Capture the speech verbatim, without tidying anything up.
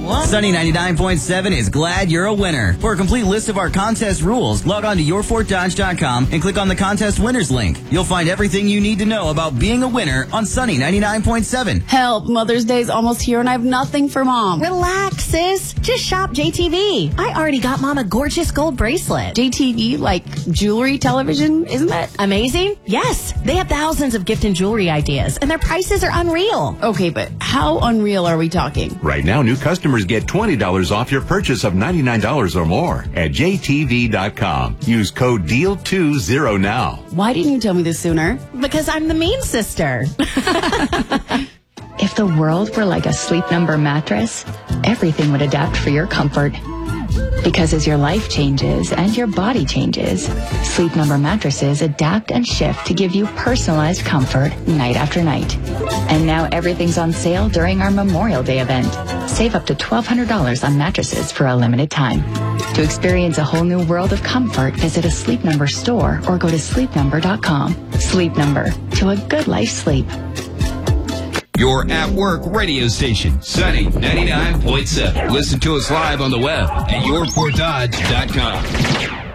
Sunny ninety-nine point seven is glad you're a winner. For a complete list of our contest rules, log on to your fort dodge dot com and click on the contest winners link. You'll find everything you need to know about being a winner on Sunny ninety-nine point seven. Help, Mother's Day's almost here and I have nothing for Mom. Relax, sis. Just shop J T V. I already got Mom a gorgeous gold bracelet. J T V, like jewelry, television, isn't that amazing? Yes. They have thousands of gift and jewelry ideas, and their prices are unreal. Okay, but how unreal are we talking? Right now, new customers get twenty dollars off your purchase of ninety-nine dollars or more at J T V dot com. Use code D E A L two zero now. Why didn't you tell me this sooner? Because I'm the mean sister. If the world were like a Sleep Number mattress, everything would adapt for your comfort. Because as your life changes and your body changes, Sleep Number mattresses adapt and shift to give you personalized comfort night after night. And now everything's on sale during our Memorial Day event. Save up to twelve hundred dollars on mattresses for a limited time. To experience a whole new world of comfort, visit a Sleep Number store or go to sleep number dot com. Sleep Number, to a good life sleep. Your at-work radio station, Sunny ninety-nine point seven. Listen to us live on the web at your fort dodge dot com.